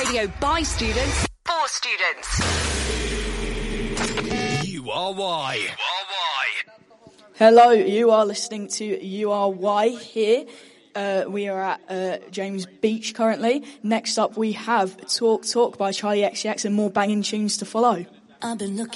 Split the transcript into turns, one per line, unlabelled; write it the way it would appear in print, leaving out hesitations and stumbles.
Radio by students, for students.
URY.
Hello, you are listening to URY here. We are at James Beach currently. Next up we have Talk by Charlie XCX and more banging tunes to follow.
I've been looking